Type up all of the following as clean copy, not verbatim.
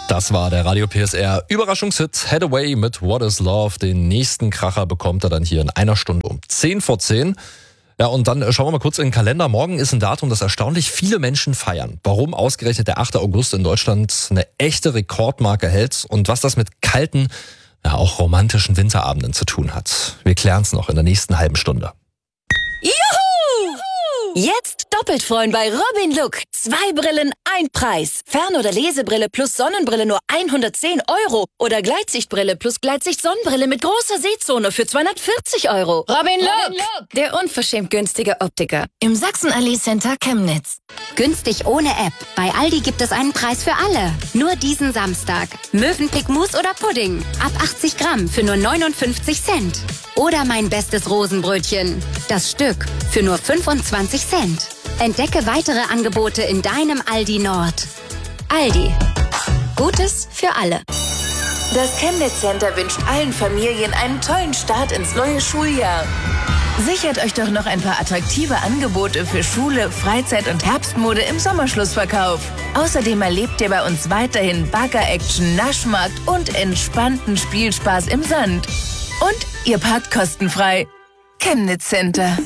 Das war der Radio PSR Überraschungshit Head Away mit What is Love. Den nächsten Kracher bekommt er dann hier in einer Stunde um 10:10. Ja, und dann schauen wir mal kurz in den Kalender. Morgen ist ein Datum, das erstaunlich viele Menschen feiern. Warum ausgerechnet der 8. August in Deutschland eine echte Rekordmarke hält und was das mit kalten, ja auch romantischen Winterabenden zu tun hat. Wir klären es noch in der nächsten halben Stunde. Juhu! Jetzt doppelt freuen bei Robin Look. 2 Brillen, 1 Preis. Fern- oder Lesebrille plus Sonnenbrille nur 110 € oder Gleitsichtbrille plus Gleitsicht-Sonnenbrille mit großer Sehzone für 240 €. Robin Look, der unverschämt günstige Optiker im Sachsenallee Center Chemnitz. Günstig ohne App. Bei Aldi gibt es einen Preis für alle. Nur diesen Samstag. Mövenpick Mousse oder Pudding. Ab 80 Gramm für nur 59 Cent. Oder mein bestes Rosenbrötchen. Das Stück für nur 25 Cent. Entdecke weitere Angebote in deinem Aldi Nord. Aldi. Gutes für alle. Das Chemnitz Center wünscht allen Familien einen tollen Start ins neue Schuljahr. Sichert euch doch noch ein paar attraktive Angebote für Schule, Freizeit und Herbstmode im Sommerschlussverkauf. Außerdem erlebt ihr bei uns weiterhin Bagger-Action, Naschmarkt und entspannten Spielspaß im Sand. Und ihr parkt kostenfrei. Chemnitz Center.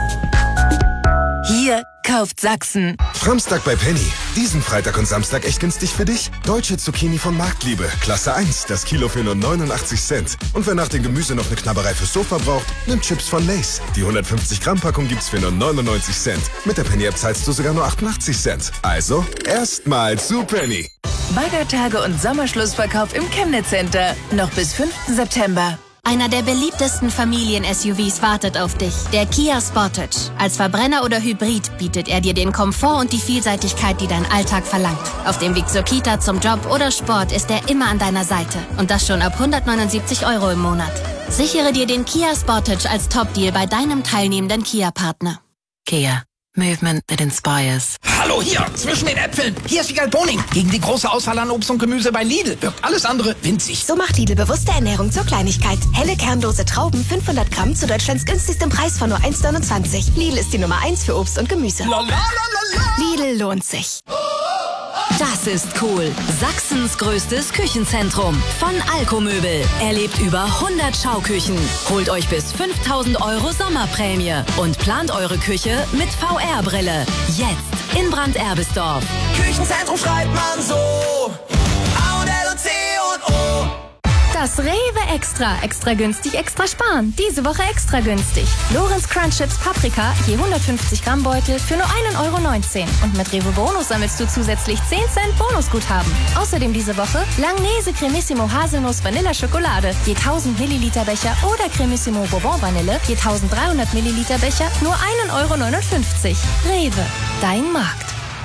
Hier kauft Sachsen. Samstag bei Penny. Diesen Freitag und Samstag echt günstig für dich. Deutsche Zucchini von Marktliebe. Klasse 1. Das Kilo für nur 89 Cent. Und wer nach dem Gemüse noch eine Knabberei fürs Sofa braucht, nimmt Chips von Lay's. Die 150 Gramm Packung gibt's für nur 99 Cent. Mit der Penny App zahlst du sogar nur 88 Cent. Also, erstmal zu Penny. Baggertage und Sommerschlussverkauf im Chemnitz Center. Noch bis 5. September. Einer der beliebtesten Familien-SUVs wartet auf dich, der Kia Sportage. Als Verbrenner oder Hybrid bietet er dir den Komfort und die Vielseitigkeit, die dein Alltag verlangt. Auf dem Weg zur Kita, zum Job oder Sport ist er immer an deiner Seite. Und das schon ab 179 € im Monat. Sichere dir den Kia Sportage als Top-Deal bei deinem teilnehmenden Kia-Partner. Kia. Movement that inspires. Hallo hier, zwischen den Äpfeln. Hier ist Wiegald Boning. Gegen die große Auswahl an Obst und Gemüse bei Lidl wirkt alles andere winzig. So macht Lidl bewusste Ernährung zur Kleinigkeit. Helle kernlose Trauben, 500 Gramm zu Deutschlands günstigstem Preis von nur 1,29. Lidl ist die Nummer 1 für Obst und Gemüse. Lidl lohnt sich. Das ist cool. Sachsens größtes Küchenzentrum. Von Alkomöbel. Erlebt über 100 Schauküchen. Holt euch bis 5.000 € Sommerprämie. Und plant eure Küche mit VR-Brille. Jetzt in Brand-Erbisdorf. Küchenzentrum schreibt man so. A und L und C und O. Das Rewe Extra. Extra günstig, extra sparen. Diese Woche extra günstig. Lorenz Crunch Chips Paprika, je 150 Gramm Beutel für nur 1,19 €. Und mit Rewe Bonus sammelst du zusätzlich 10 Cent Bonusguthaben. Außerdem diese Woche Langnese Cremissimo Haselnuss Vanilla Schokolade, je 1000 Milliliter Becher oder Cremissimo Bourbon Vanille, je 1300 Milliliter Becher, nur 1,59 €. Rewe, dein Markt.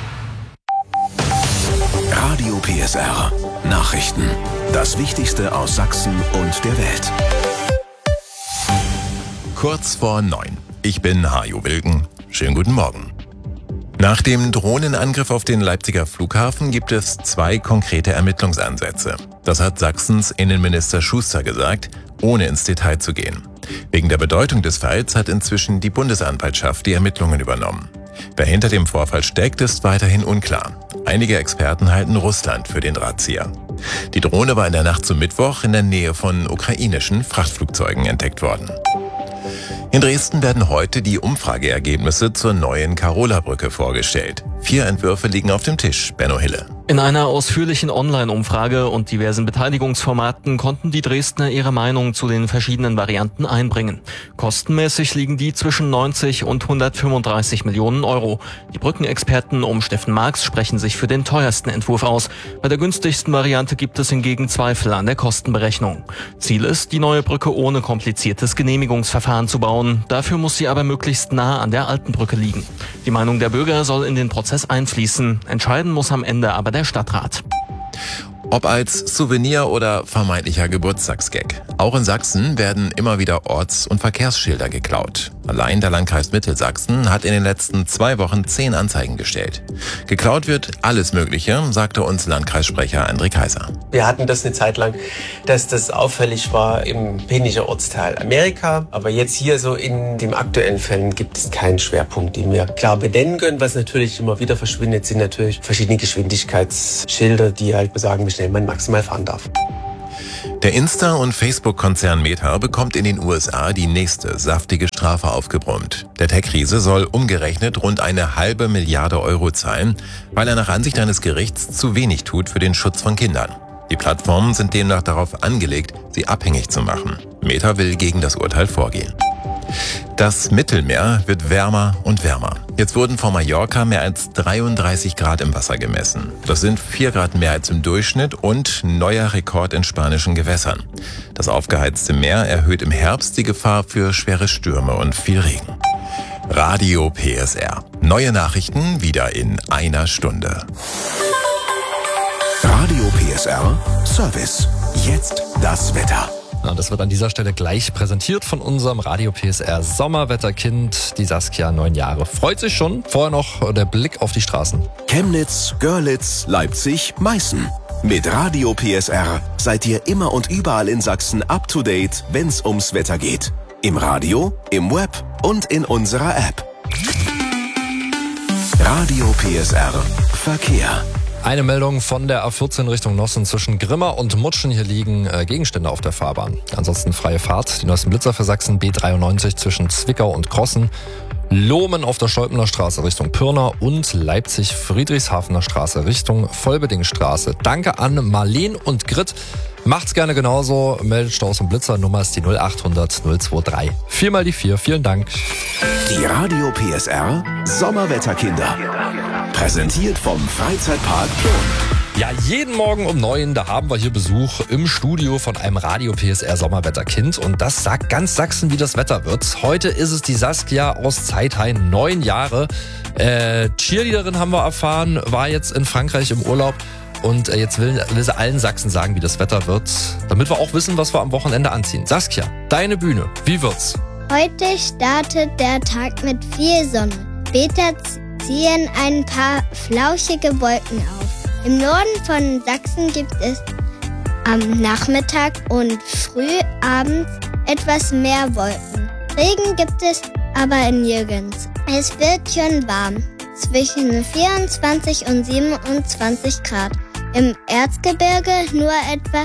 Radio PSR. Nachrichten. Das Wichtigste aus Sachsen und der Welt. Kurz vor 9. Ich bin Hajo Wilken. Schönen guten Morgen. Nach dem Drohnenangriff auf den Leipziger Flughafen gibt es 2 konkrete Ermittlungsansätze. Das hat Sachsens Innenminister Schuster gesagt, ohne ins Detail zu gehen. Wegen der Bedeutung des Falls hat inzwischen die Bundesanwaltschaft die Ermittlungen übernommen. Wer hinter dem Vorfall steckt, ist weiterhin unklar. Einige Experten halten Russland für den Drahtzieher. Die Drohne war in der Nacht zum Mittwoch in der Nähe von ukrainischen Frachtflugzeugen entdeckt worden. In Dresden werden heute die Umfrageergebnisse zur neuen Karola-Brücke vorgestellt. 4 Entwürfe liegen auf dem Tisch. Benno Hille. In einer ausführlichen Online-Umfrage und diversen Beteiligungsformaten konnten die Dresdner ihre Meinung zu den verschiedenen Varianten einbringen. Kostenmäßig liegen die zwischen 90 und 135 Millionen €. Die Brückenexperten um Steffen Marx sprechen sich für den teuersten Entwurf aus. Bei der günstigsten Variante gibt es hingegen Zweifel an der Kostenberechnung. Ziel ist, die neue Brücke ohne kompliziertes Genehmigungsverfahren zu bauen. Dafür muss sie aber möglichst nah an der alten Brücke liegen. Die Meinung der Bürger soll in den Prozess einfließen. Entscheiden muss am Ende aber der Stadtrat. Ob als Souvenir oder vermeintlicher Geburtstagsgag. Auch in Sachsen werden immer wieder Orts- und Verkehrsschilder geklaut. Allein der Landkreis Mittelsachsen hat in den letzten 2 Wochen 10 Anzeigen gestellt. Geklaut wird alles Mögliche, sagte uns Landkreissprecher André Kaiser. Wir hatten das eine Zeit lang, dass das auffällig war im Penicher Ortsteil Amerika. Aber jetzt hier so in den aktuellen Fällen gibt es keinen Schwerpunkt, den wir klar benennen können. Was natürlich immer wieder verschwindet, sind natürlich verschiedene Geschwindigkeitsschilder, die halt besagen, wie schnell man maximal fahren darf. Der Insta- und Facebook-Konzern Meta bekommt in den USA die nächste saftige Strafe aufgebrummt. Der Tech-Riese soll umgerechnet rund 1,5 Milliarde Euro zahlen, weil er nach Ansicht eines Gerichts zu wenig tut für den Schutz von Kindern. Die Plattformen sind demnach darauf angelegt, sie abhängig zu machen. Meta will gegen das Urteil vorgehen. Das Mittelmeer wird wärmer und wärmer. Jetzt wurden vor Mallorca mehr als 33 Grad im Wasser gemessen. Das sind 4 Grad mehr als im Durchschnitt und neuer Rekord in spanischen Gewässern. Das aufgeheizte Meer erhöht im Herbst die Gefahr für schwere Stürme und viel Regen. Radio PSR. Neue Nachrichten wieder in einer Stunde. Radio PSR Service. Jetzt das Wetter. Das wird an dieser Stelle gleich präsentiert von unserem Radio PSR Sommerwetterkind. Die Saskia, 9 Jahre, freut sich schon. Vorher noch der Blick auf die Straßen. Chemnitz, Görlitz, Leipzig, Meißen. Mit Radio PSR seid ihr immer und überall in Sachsen up to date, wenn's ums Wetter geht. Im Radio, im Web und in unserer App. Radio PSR Verkehr. Eine Meldung von der A14 Richtung Nossen zwischen Grimma und Mutschen. Hier liegen Gegenstände auf der Fahrbahn. Ansonsten freie Fahrt. Die neuesten Blitzer für Sachsen B93 zwischen Zwickau und Krossen. Lohmen auf der Stolpener Straße Richtung Pirna und Leipzig-Friedrichshafener Straße Richtung Vollbedingstraße. Danke an Marleen und Grit. Macht's gerne genauso. Meldet Staus und Blitzer. Nummer ist die 0800 023. 4 mal die 4. Vielen Dank. Die Radio PSR Sommerwetterkinder. Präsentiert vom Freizeitpark Plon. Ja, jeden Morgen um 9, da haben wir hier Besuch im Studio von einem Radio PSR Sommerwetterkind. Und das sagt ganz Sachsen, wie das Wetter wird. Heute ist es die Saskia aus Zeithain, 9 Jahre. Cheerleaderin haben wir erfahren, war jetzt in Frankreich im Urlaub. Und jetzt will sie allen Sachsen sagen, wie das Wetter wird, damit wir auch wissen, was wir am Wochenende anziehen. Saskia, deine Bühne, wie wird's? Heute startet der Tag mit viel Sonne. Später ziehen ein paar flauschige Wolken auf. Im Norden von Sachsen gibt es am Nachmittag und früh abends etwas mehr Wolken. Regen gibt es aber nirgends. Es wird schon warm, zwischen 24 und 27 Grad. Im Erzgebirge nur etwa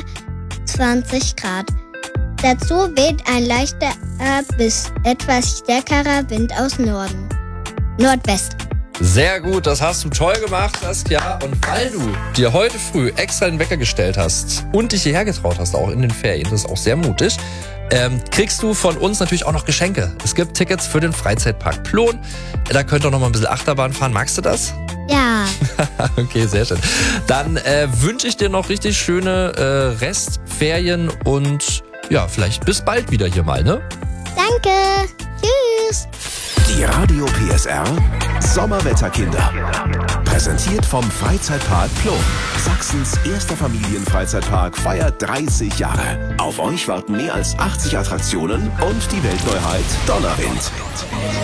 20 Grad. Dazu weht ein leichter bis etwas stärkerer Wind aus Norden. Nordwest. Sehr gut, das hast du toll gemacht, Saskia. Und weil du dir heute früh extra den Wecker gestellt hast und dich hierher getraut hast, auch in den Ferien, das ist auch sehr mutig, kriegst du von uns natürlich auch noch Geschenke. Es gibt Tickets für den Freizeitpark Plon. Da könnt ihr noch mal ein bisschen Achterbahn fahren. Magst du das? Ja. Okay, sehr schön. Dann wünsche ich dir noch richtig schöne Restferien und ja, vielleicht bis bald wieder hier mal, ne? Danke. Tschüss. Die Radio PSR Sommerwetterkinder. Präsentiert vom Freizeitpark Plon. Sachsens erster Familienfreizeitpark feiert 30 Jahre. Auf euch warten mehr als 80 Attraktionen und die Weltneuheit Donnerwind.